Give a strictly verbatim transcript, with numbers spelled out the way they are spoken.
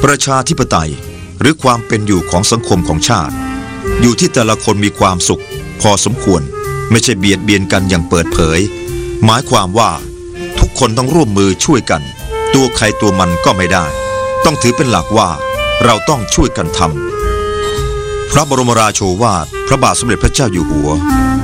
ประชาธิปไตยหรือความเป็นอยู่ของสังคมของชาติอยู่ที่แต่ละคนมีความสุขพอสมควรไม่ใช่เบียดเบียนกันอย่างเปิดเผยหมายความว่าทุกคนต้องร่วมมือช่วยกันตัวใครตัวมันก็ไม่ได้ต้องถือเป็นหลักว่าเราต้องช่วยกันทำพระบรมราโชวาทพระบาทสมเด็จพระเจ้าอยู่หัว